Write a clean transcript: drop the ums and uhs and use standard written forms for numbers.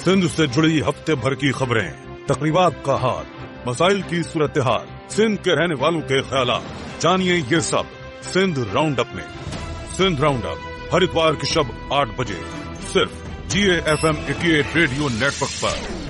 सिंध से जुड़ी हफ्ते भर की खबरें, तकरीबात का हाल, मसाइल की सूरत हाल, सिंध के रहने वालों के ख्यालात, जानिए ये सब सिंध राउंड अप में। सिंध राउंड अप हर इतवार की शब 8 बजे सिर्फ GAFM 88 रेडियो नेटवर्क पर।